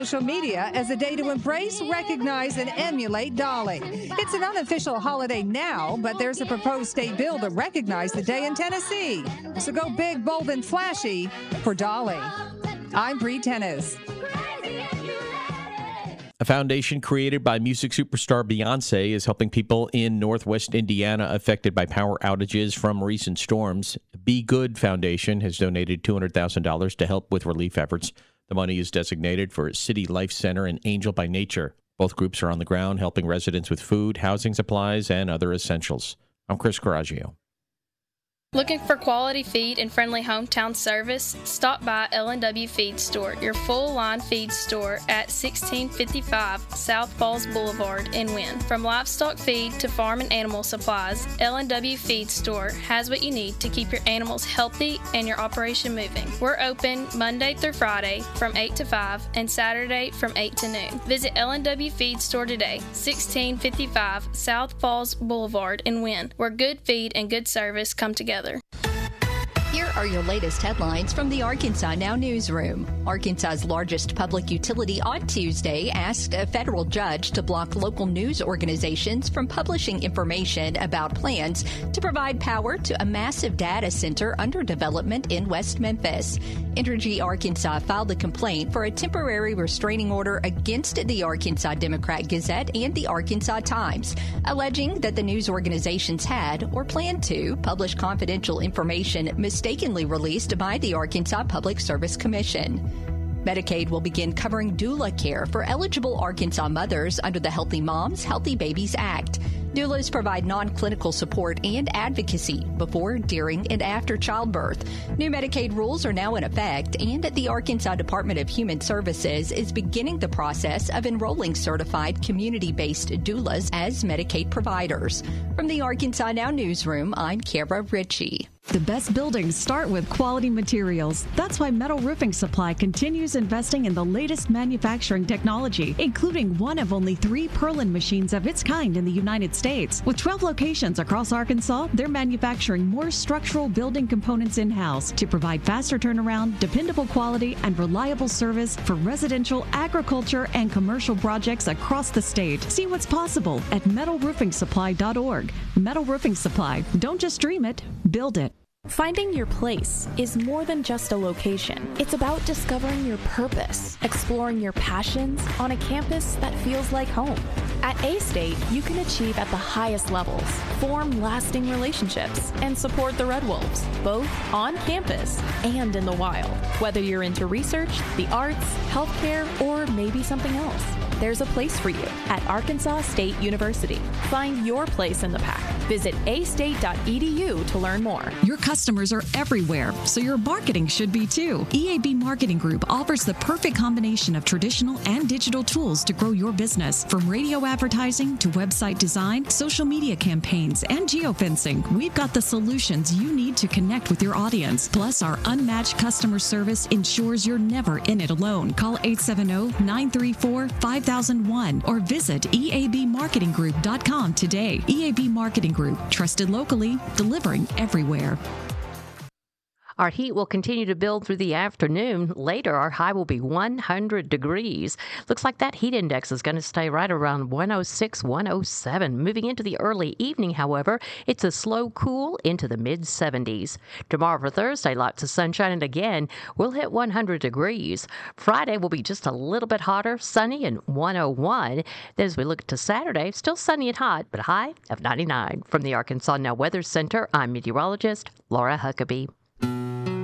Social media as a day to embrace, recognize, and emulate Dolly. It's an unofficial holiday now, but there's a proposed state bill to recognize the day in Tennessee. So go big, bold, and flashy for Dolly. I'm Bree Tennis. A foundation created by music superstar Beyonce is helping people in Northwest Indiana affected by power outages from recent storms. Be Good Foundation has donated $200,000 to help with relief efforts. The money is designated for City Life Center and Angel by Nature. Both groups are on the ground helping residents with food, housing supplies, and other essentials. I'm Chris Coraggio. Looking for quality feed and friendly hometown service? Stop by L&W Feed Store, your full-line feed store at 1655 South Falls Boulevard in Wynne. From livestock feed to farm and animal supplies, L&W Feed Store has what you need to keep your animals healthy and your operation moving. We're open Monday through Friday from 8 to 5 and Saturday from 8 to noon. Visit L&W Feed Store today, 1655 South Falls Boulevard in Wynne, where good feed and good service come together. Here are your latest headlines from the Arkansas Now newsroom. Arkansas's largest public utility on Tuesday asked a federal judge to block local news organizations from publishing information about plans to provide power to a massive data center under development in West Memphis. Entergy Arkansas filed a complaint for a temporary restraining order against the Arkansas Democrat-Gazette and the Arkansas Times, alleging that the news organizations had or planned to publish confidential information mistakenly released by the Arkansas Public Service Commission. Medicaid will begin covering doula care for eligible Arkansas mothers under the Healthy Moms, Healthy Babies Act. Doulas provide non-clinical support and advocacy before, during, and after childbirth. New Medicaid rules are now in effect, and the Arkansas Department of Human Services is beginning the process of enrolling certified community-based doulas as Medicaid providers. From the Arkansas Now newsroom, I'm Kara Ritchie. The best buildings start with quality materials. That's why Metal Roofing Supply continues investing in the latest manufacturing technology, including one of only 3 Perlin machines of its kind in the United States. With 12 locations across Arkansas, they're manufacturing more structural building components in-house to provide faster turnaround, dependable quality, and reliable service for residential, agriculture, and commercial projects across the state. See what's possible at metalroofingsupply.org. Metal Roofing Supply. Don't just dream it, build it. Finding your place is more than just a location. It's about discovering your purpose, exploring your passions on a campus that feels like home. At A-State, you can achieve at the highest levels, form lasting relationships, and support the Red Wolves, both on campus and in the wild. Whether you're into research, the arts, healthcare, or maybe something else, there's a place for you at Arkansas State University. Find your place in the pack. Visit astate.edu to learn more. Your customers are everywhere, so your marketing should be too. EAB Marketing Group offers the perfect combination of traditional and digital tools to grow your business. From radio advertising to website design, social media campaigns, and geofencing, we've got the solutions you need to connect with your audience. Plus, our unmatched customer service ensures you're never in it alone. Call 870-934-5001 or visit eabmarketinggroup.com today. EAB Marketing Group, trusted locally, delivering everywhere. Our heat will continue to build through the afternoon. Later, our high will be 100 degrees. Looks like that heat index is going to stay right around 106, 107. Moving into the early evening, however, it's a slow cool into the mid-70s. Tomorrow for Thursday, lots of sunshine, and again, we'll hit 100 degrees. Friday will be just a little bit hotter, sunny, and 101. Then as we look to Saturday, still sunny and hot, but a high of 99. From the Arkansas Now Weather Center, I'm meteorologist Laura Huckabee.